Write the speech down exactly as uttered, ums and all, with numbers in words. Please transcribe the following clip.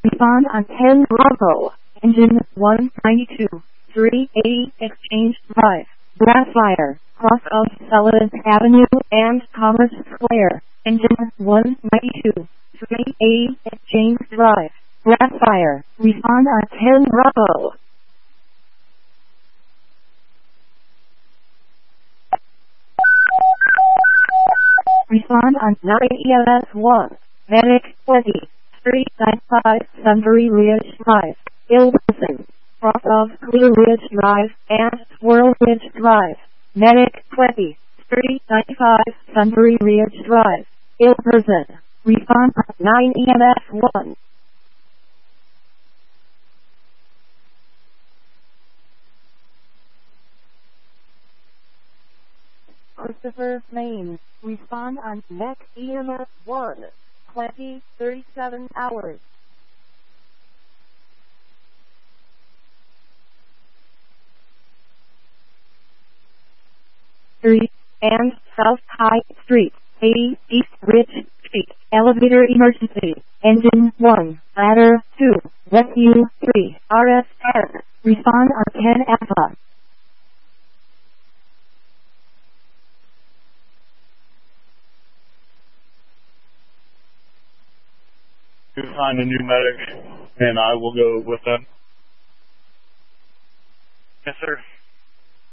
Respond on ten Bravo. Engine one ninety-two. three eighty Exchange Drive. Grassfire. Cross of Sullivan Avenue and Commerce Square. Engine one ninety-two. three eighty Exchange Drive. Grassfire. Respond on ten Bravo. Respond on nine E M S one. Medic twenty. three ninety-five Sunbury Ridge Drive. Ilderson. Cross of Clear Ridge Drive and Swirl Ridge Drive. Medic twenty. three ninety-five Sunbury Ridge Drive. Ilderson. Respond on nine E M S one. Christopher Maine. Respond on N E C E M S one. twenty thirty-seven hours. three and South High Street, eighty East Rich Street, elevator emergency, engine one, ladder two, rescue three, R S ten, respond on ten Alpha. To find a new medic, and I will go with them. Yes, sir.